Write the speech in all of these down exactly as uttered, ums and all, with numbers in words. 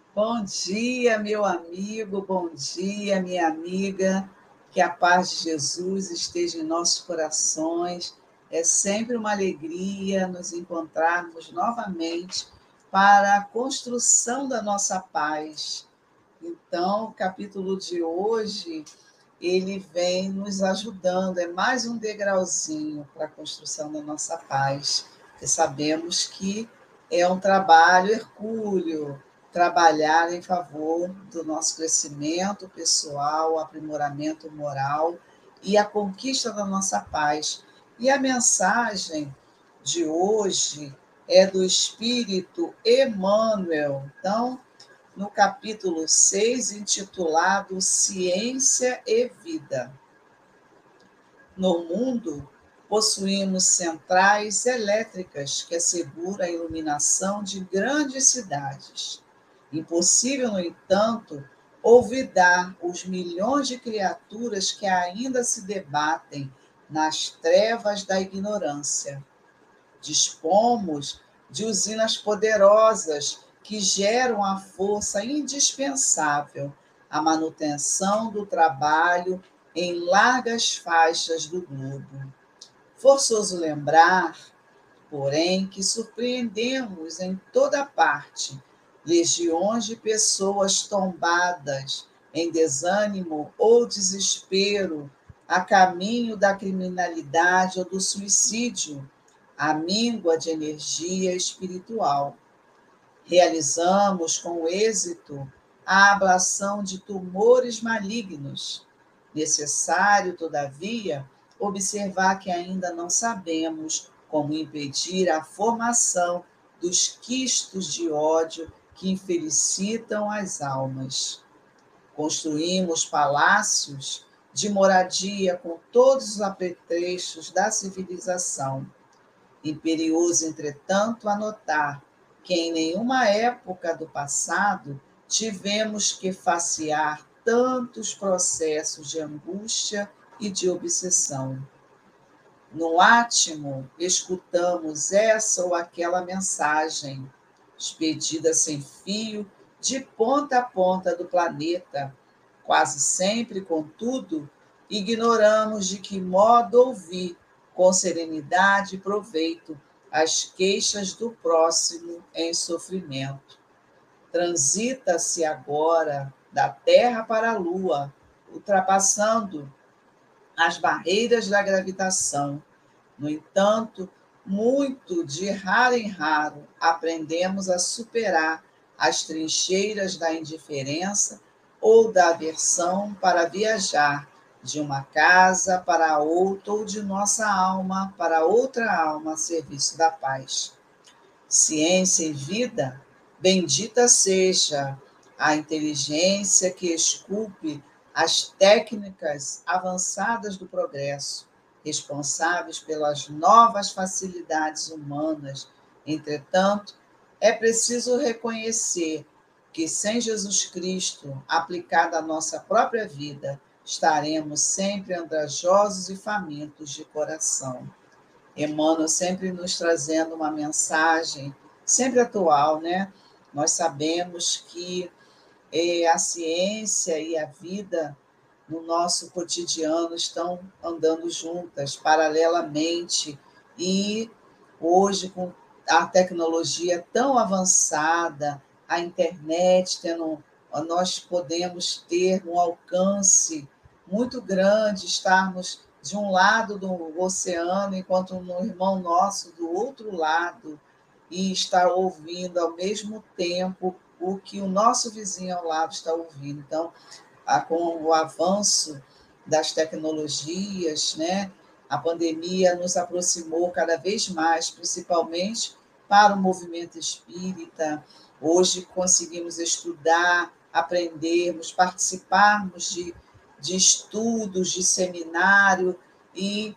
Bom dia, meu amigo, bom dia, minha amiga. Que a paz de Jesus esteja em nossos corações. É sempre uma alegria nos encontrarmos novamente para a construção da nossa paz. Então, o capítulo de hoje, ele vem nos ajudando, é mais um degrauzinho para a construção da nossa paz, porque sabemos que é um trabalho hercúleo, trabalhar em favor do nosso crescimento pessoal, aprimoramento moral e a conquista da nossa paz. E a mensagem de hoje é do Espírito Emmanuel. Então, no capítulo seis, intitulado Ciência e Vida. No mundo, possuímos centrais elétricas que asseguram a iluminação de grandes cidades. Impossível, no entanto, olvidar os milhões de criaturas que ainda se debatem nas trevas da ignorância. Dispomos de usinas poderosas que geram a força indispensável à manutenção do trabalho em largas faixas do globo. Forçoso lembrar, porém, que surpreendemos em toda parte legiões de pessoas tombadas em desânimo ou desespero a caminho da criminalidade ou do suicídio, à míngua de energia espiritual. Realizamos com êxito a ablação de tumores malignos. Necessário, todavia, observar que ainda não sabemos como impedir a formação dos quistos de ódio que infelicitam as almas. Construímos palácios de moradia com todos os apetrechos da civilização. Imperioso, entretanto, anotar que em nenhuma época do passado tivemos que facear tantos processos de angústia e de obsessão. No átimo, escutamos essa ou aquela mensagem, expedida sem fio, de ponta a ponta do planeta. Quase sempre, contudo, ignoramos de que modo ouvir, com serenidade e proveito, as queixas do próximo em sofrimento. Transita-se agora da Terra para a Lua, ultrapassando as barreiras da gravitação. No entanto, muito de raro em raro aprendemos a superar as trincheiras da indiferença ou da aversão para viajar de uma casa para outra ou de nossa alma para outra alma a serviço da paz. Ciência e vida, bendita seja a inteligência que esculpe as técnicas avançadas do progresso, responsáveis pelas novas facilidades humanas. Entretanto, é preciso reconhecer que sem Jesus Cristo aplicado à nossa própria vida, estaremos sempre andrajosos e famintos de coração. Emmanuel sempre nos trazendo uma mensagem, sempre atual, né? Nós sabemos que eh, a ciência e a vida no nosso cotidiano estão andando juntas, paralelamente, e hoje, com a tecnologia tão avançada, a internet tendo, nós podemos ter um alcance muito grande, estarmos de um lado do oceano, enquanto um irmão nosso do outro lado, e estar ouvindo ao mesmo tempo o que o nosso vizinho ao lado está ouvindo. Então, com o avanço das tecnologias, né, a pandemia nos aproximou cada vez mais, principalmente para o movimento espírita. Hoje conseguimos estudar, aprendermos, participarmos de, de estudos, de seminário e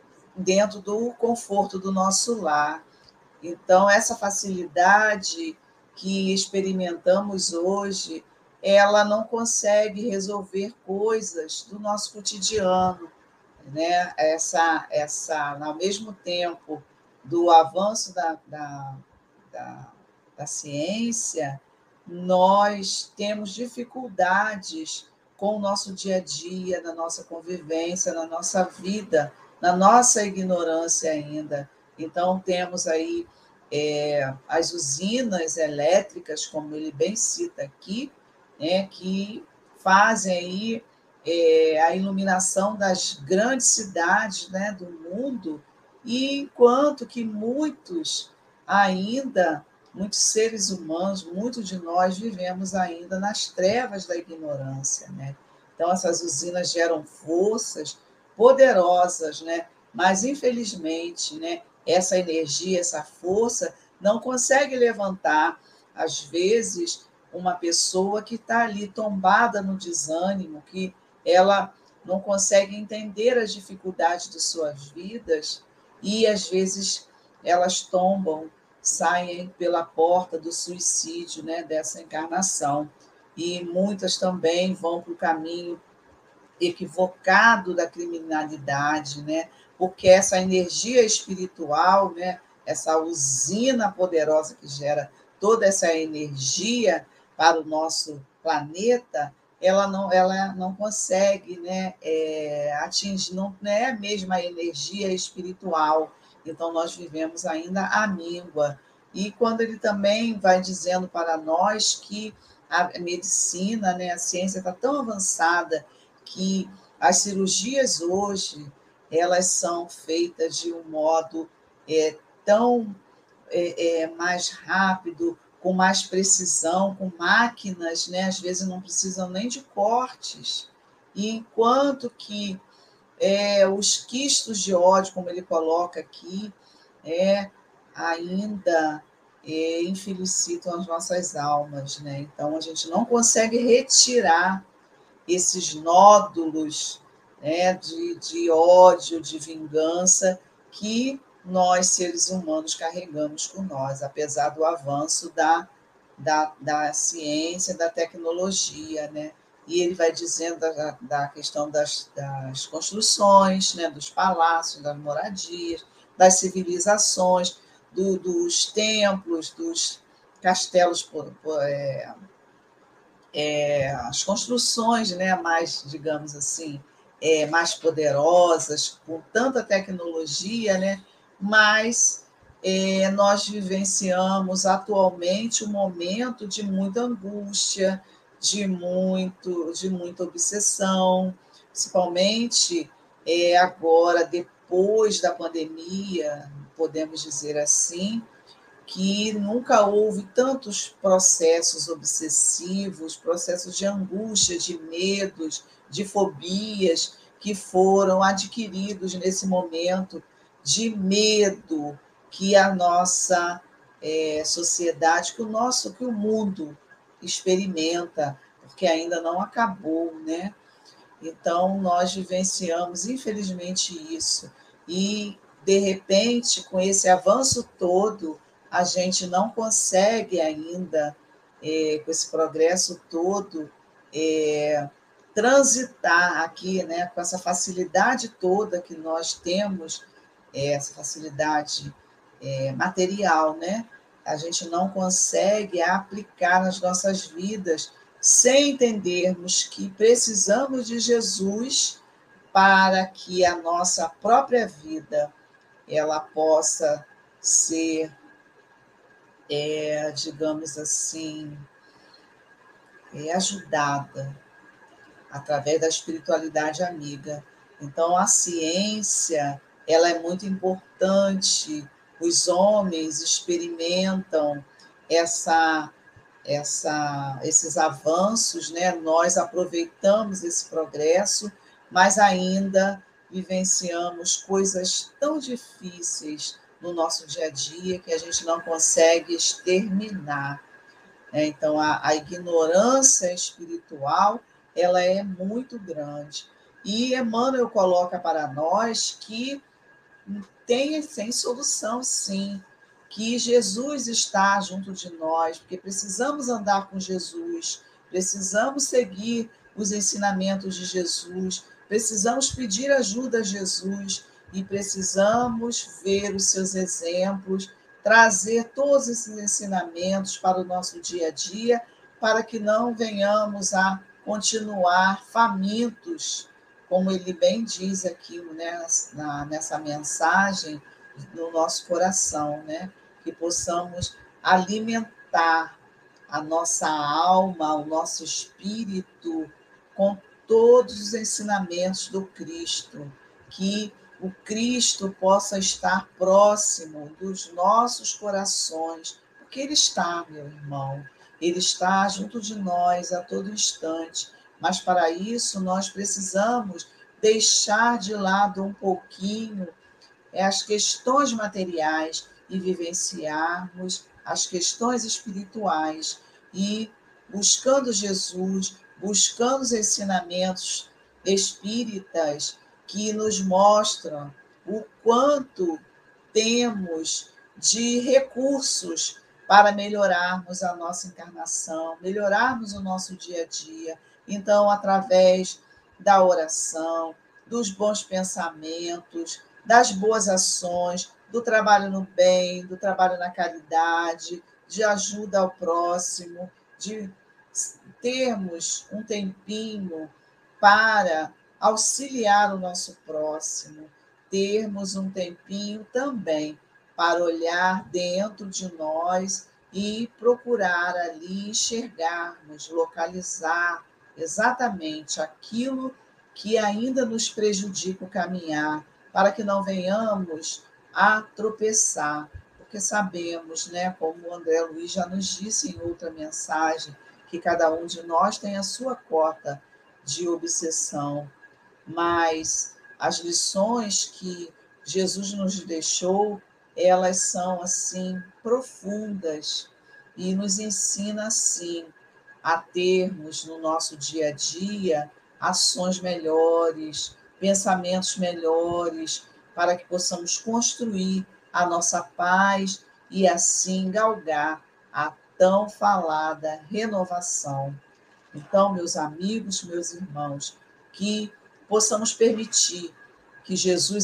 dentro do conforto do nosso lar. Então, essa facilidade que experimentamos hoje, ela não consegue resolver coisas do nosso cotidiano, né? Essa, essa, ao mesmo tempo do avanço da, da, da, da ciência, nós temos dificuldades com o nosso dia a dia, na nossa convivência, na nossa vida, na nossa ignorância ainda. Então, temos aí é, as usinas elétricas, como ele bem cita aqui, né, que fazem aí é, a iluminação das grandes cidades, né, do mundo, e enquanto que muitos ainda, muitos seres humanos, muitos de nós vivemos ainda nas trevas da ignorância, né? Então, essas usinas geram forças poderosas, né? Mas, infelizmente, né, essa energia, essa força, não consegue levantar, às vezes, uma pessoa que está ali tombada no desânimo, que ela não consegue entender as dificuldades de suas vidas e, às vezes, elas tombam, saem pela porta do suicídio, né, dessa encarnação. E muitas também vão para o caminho equivocado da criminalidade, né? Porque essa energia espiritual, né? Essa usina poderosa que gera toda essa energia para o nosso planeta, ela não, ela não consegue, né, é, atingir, não, não é a mesma energia espiritual. Então, nós vivemos ainda à míngua. E quando ele também vai dizendo para nós que a medicina, né, a ciência está tão avançada que as cirurgias hoje elas são feitas de um modo é, tão é, é, mais rápido, com mais precisão, com máquinas, né? Às vezes não precisam nem de cortes. E enquanto que é, os quistos de ódio, como ele coloca aqui, é, ainda é, infelicitam as nossas almas, né? Então a gente não consegue retirar esses nódulos, né, de, de ódio, de vingança que nós, seres humanos, carregamos com nós, apesar do avanço da, da, da ciência, da tecnologia, né? E ele vai dizendo da, da questão das, das construções, né, dos palácios, das moradias, das civilizações, do, dos templos, dos castelos por, por, é, é, as construções, né, mais, digamos assim, é, mais poderosas, com tanta tecnologia, né, mas é, nós vivenciamos atualmente um momento de muita angústia, de, muito, de muita obsessão, principalmente é, agora, depois da pandemia, podemos dizer assim, que nunca houve tantos processos obsessivos, processos de angústia, de medos, de fobias que foram adquiridos nesse momento de medo que a nossa é, sociedade, que o nosso, que o mundo experimenta, porque ainda não acabou, né? Então, nós vivenciamos, infelizmente, isso. E, de repente, com esse avanço todo, a gente não consegue ainda, é, com esse progresso todo, é, transitar aqui, né, com essa facilidade toda que nós temos, é, essa facilidade é, material, né? A gente não consegue aplicar nas nossas vidas sem entendermos que precisamos de Jesus para que a nossa própria vida ela possa ser, é, digamos assim, é, ajudada através da espiritualidade amiga. Então, a ciência ela é muito importante. Os homens experimentam essa essa, esses avanços, né? Nós aproveitamos esse progresso, mas ainda vivenciamos coisas tão difíceis no nosso dia a dia que a gente não consegue exterminar, né? Então, a, a ignorância espiritual ela é muito grande. E Emmanuel coloca para nós que tem, tem solução, sim, que Jesus está junto de nós, porque precisamos andar com Jesus, precisamos seguir os ensinamentos de Jesus, precisamos pedir ajuda a Jesus e precisamos ver os seus exemplos, trazer todos esses ensinamentos para o nosso dia a dia, para que não venhamos a continuar famintos, como ele bem diz aqui, né, na, nessa mensagem, no nosso coração, né? Que possamos alimentar a nossa alma, o nosso espírito com todos os ensinamentos do Cristo, que o Cristo possa estar próximo dos nossos corações, porque Ele está, meu irmão, Ele está junto de nós a todo instante, mas para isso nós precisamos deixar de lado um pouquinho as questões materiais e vivenciarmos as questões espirituais e buscando Jesus, buscando os ensinamentos espíritas que nos mostram o quanto temos de recursos para melhorarmos a nossa encarnação, melhorarmos o nosso dia a dia. Então, através da oração, dos bons pensamentos, das boas ações, do trabalho no bem, do trabalho na caridade, de ajuda ao próximo, de termos um tempinho para auxiliar o nosso próximo, termos um tempinho também para olhar dentro de nós e procurar ali enxergarmos, localizar exatamente aquilo que ainda nos prejudica o caminhar, para que não venhamos a tropeçar, porque sabemos, né, como o André Luiz já nos disse em outra mensagem, que cada um de nós tem a sua cota de obsessão, mas as lições que Jesus nos deixou, elas são assim profundas e nos ensina assim a termos no nosso dia a dia ações melhores, pensamentos melhores, para que possamos construir a nossa paz e assim galgar a tão falada renovação. Então, meus amigos, meus irmãos, que possamos permitir que Jesus